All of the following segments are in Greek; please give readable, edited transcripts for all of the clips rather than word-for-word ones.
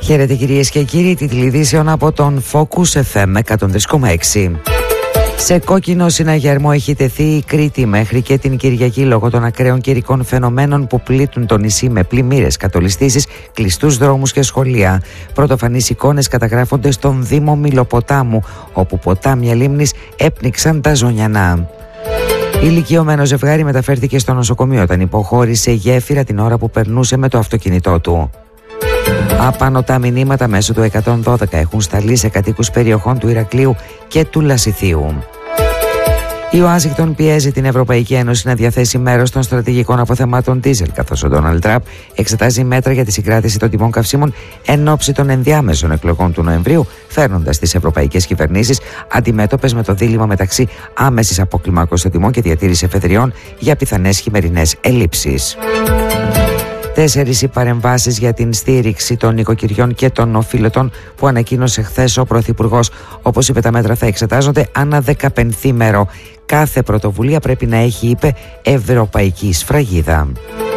Χαίρετε κυρίες και κύριοι, τίτλοι ειδήσεων από τον Focus FM 103,6. Σε κόκκινο συναγερμό έχει τεθεί η Κρήτη μέχρι και την Κυριακή λόγω των ακραίων καιρικών φαινομένων που πλήττουν το νησί με πλημμύρες, κατολιστήσεις, κλειστούς δρόμους και σχολεία. Πρωτοφανείς εικόνες καταγράφονται στον Δήμο Μιλοποτάμου, όπου ποτάμια λίμνης έπνιξαν τα ζωνιανά. Ηλικιωμένο ζευγάρι μεταφέρθηκε στο νοσοκομείο όταν υποχώρησε γέφυρα την ώρα που περνούσε με το αυτοκίνητό του. Απανωτά μηνύματα μέσω του 112 έχουν σταλεί σε κατοίκους περιοχών του Ηρακλείου και του Λασιθίου. Η Ουάσιγκτον πιέζει την Ευρωπαϊκή Ένωση να διαθέσει μέρος των στρατηγικών αποθεμάτων ντίζελ, καθώς ο Ντόναλντ Τραμπ εξετάζει μέτρα για τη συγκράτηση των τιμών καυσίμων εν ώψη των ενδιάμεσων εκλογών του Νοεμβρίου, φέρνοντας τις ευρωπαϊκές κυβερνήσεις αντιμέτωπες με το δίλημμα μεταξύ άμεσης αποκλιμάκωσης των τιμών και διατήρησης εφεδριών για πιθανές χειμερινές ελλείψεις. 4 οι παρεμβάσεις για την στήριξη των νοικοκυριών και των οφείλετων που ανακοίνωσε χθες ο Πρωθυπουργός. Όπως είπε, τα μέτρα θα εξετάζονται ανά 15ήμερο. Κάθε πρωτοβουλία πρέπει να έχει, είπε, ευρωπαϊκή σφραγίδα.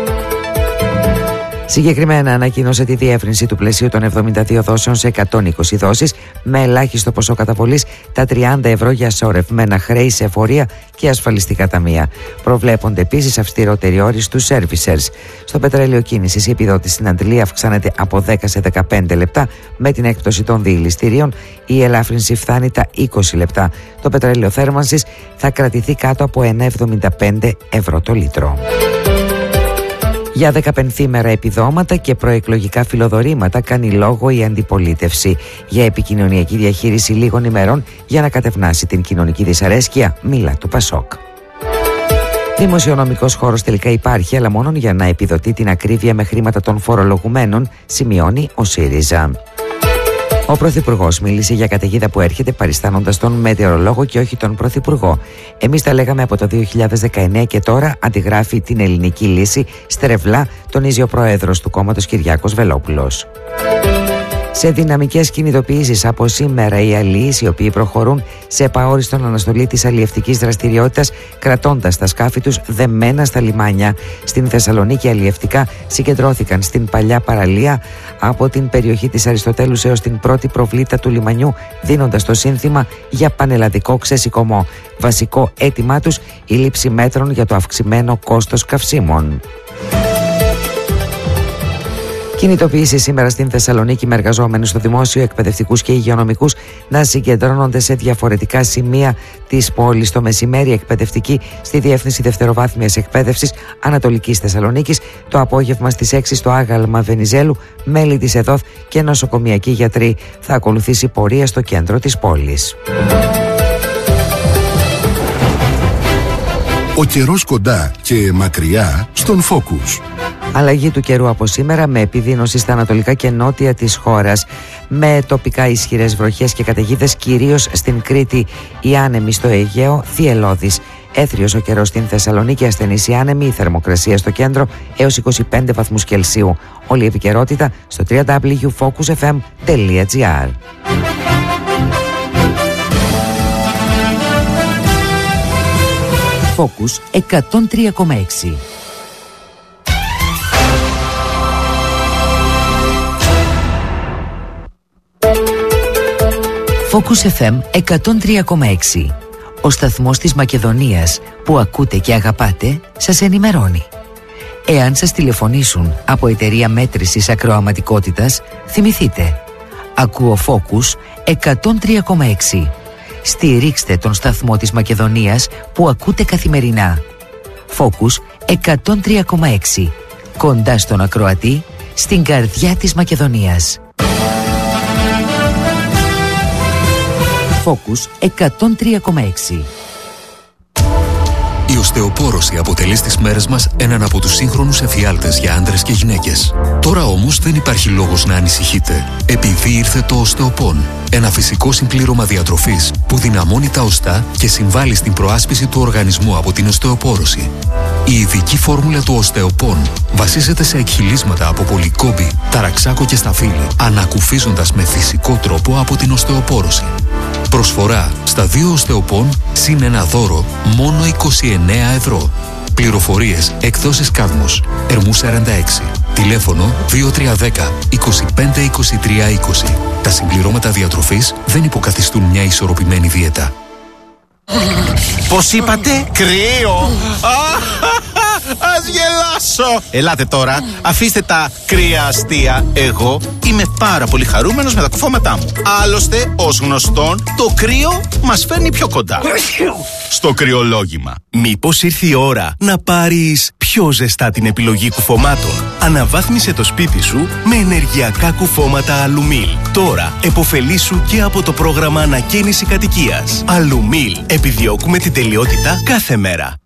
Συγκεκριμένα ανακοίνωσε τη διεύρυνση του πλαισίου των 72 δόσεων σε 120 δόσεις με ελάχιστο ποσό καταβολής τα 30 ευρώ για σωρευμένα χρέη σε εφορία και ασφαλιστικά ταμεία. Προβλέπονται επίσης αυστηρότεροι όροι στους servicers. Στο πετρέλαιο κίνησης η επιδότηση στην Αντλία αυξάνεται από 10 σε 15 λεπτά με την έκπτωση των διηληστηρίων. Η ελάφρυνση φτάνει τα 20 λεπτά. Το πετρέλαιο θέρμανσης θα κρατηθεί κάτω από 1,75 ευρώ το λίτρο. Για 15ήμερα επιδόματα και προεκλογικά φιλοδορήματα κάνει λόγο η αντιπολίτευση. Για επικοινωνιακή διαχείριση λίγων ημερών για να κατευνάσει την κοινωνική δυσαρέσκεια, μίλα του Πασόκ. Δημοσιονομικός χώρος τελικά υπάρχει, αλλά μόνο για να επιδοτεί την ακρίβεια με χρήματα των φορολογουμένων, σημειώνει ο ΣΥΡΙΖΑ. Ο Πρωθυπουργός μίλησε για καταιγίδα που έρχεται παριστάνοντας τον μετεωρολόγο και όχι τον Πρωθυπουργό. Εμείς τα λέγαμε από το 2019 και τώρα αντιγράφει την ελληνική λύση στρεβλά, τονίζει ο Πρόεδρος του κόμματος Κυριάκος Βελόπουλος. Σε δυναμικές κινητοποιήσεις από σήμερα, οι αλλοίς οι οποίοι προχωρούν σε επαόριστον αναστολή της αλλιευτικής δραστηριότητας, κρατώντας τα σκάφη τους δεμένα στα λιμάνια. Στην Θεσσαλονίκη αλλιευτικά συγκεντρώθηκαν στην παλιά παραλία από την περιοχή της Αριστοτέλους έως την πρώτη προβλήτα του λιμανιού, δίνοντας το σύνθημα για πανελλαδικό ξεσηκωμό. Βασικό αίτημά τους η λήψη μέτρων για το αυξημένο κόστος καυσίμων. Κινητοποίηση σήμερα στην Θεσσαλονίκη με εργαζόμενους στο δημόσιο, εκπαιδευτικούς και υγειονομικούς να συγκεντρώνονται σε διαφορετικά σημεία της πόλης. Το μεσημέρι εκπαιδευτικοί στη Διεύθυνση Δευτεροβάθμιας Εκπαίδευσης Ανατολικής Θεσσαλονίκης, το απόγευμα στις 6 στο Άγαλμα Βενιζέλου, μέλη της ΕΔΟΘ και νοσοκομιακοί γιατροί. Θα ακολουθήσει πορεία στο κέντρο της πόλης. Ο καιρός κοντά και μακριά στον Focus. Αλλαγή του καιρού από σήμερα με επιδείνωση στα ανατολικά και νότια της χώρας, με τοπικά ισχυρές βροχές και καταιγίδες κυρίως στην Κρήτη. Οι άνεμοι στο Αιγαίο θυελλώδης. Έθριος ο καιρός στην Θεσσαλονίκη, ασθενής η άνεμη, η θερμοκρασία στο κέντρο έως 25 βαθμούς Κελσίου. Όλη η επικαιρότητα στο www.focusfm.gr. Focus 103,6. Focus FM 103,6. Ο σταθμός της Μακεδονίας που ακούτε και αγαπάτε σας ενημερώνει. Εάν σας τηλεφωνήσουν από εταιρεία μέτρησης ακροαματικότητας, θυμηθείτε. Ακούω Focus 103,6. Στηρίξτε τον σταθμό της Μακεδονίας που ακούτε καθημερινά. Focus 103,6. Κοντά στον ακροατή, στην καρδιά της Μακεδονίας. Focus 103,6. Η οστεοπόρωση αποτελεί στις μέρες μας έναν από τους σύγχρονους εφιάλτες για άντρες και γυναίκες. Τώρα όμως δεν υπάρχει λόγος να ανησυχείτε, επειδή ήρθε το οστεοπόν. Ένα φυσικό συμπλήρωμα διατροφής που δυναμώνει τα οστά και συμβάλλει στην προάσπιση του οργανισμού από την οστεοπόρωση. Η ειδική φόρμουλα του οστεοπόν βασίζεται σε εκχυλίσματα από πολυκόμπη, ταραξάκο και σταφύλι, ανακουφίζοντας με φυσικό τρόπο από την οστεοπόρωση. Προσφορά στα 2 οστεοπόν συν ένα δώρο μόνο 29 ευρώ. Πληροφορίες εκδόσεις Κάδμος, Ερμού 46. Τηλέφωνο 2310 25 23 20. Τα συμπληρώματα διατροφής δεν υποκαθιστούν μια ισορροπημένη δίαιτα. Πώς είπατε? Κρύο! Ας γελάσω! Ελάτε τώρα, αφήστε τα κρύα αστεία. Εγώ είμαι πάρα πολύ χαρούμενος με τα κουφώματά μου. Άλλωστε, ως γνωστόν, το κρύο μας φέρνει πιο κοντά στο κρυολόγημα. Μήπως ήρθε η ώρα να πάρεις πιο ζεστά την επιλογή κουφωμάτων? Αναβάθμισε το σπίτι σου με ενεργειακά κουφώματα Αλουμίλ. Τώρα επωφελήσου και από το πρόγραμμα ανακαίνιση κατοικίας. Αλουμίλ. Επιδιώκουμε την τελειότητα κάθε μέρα.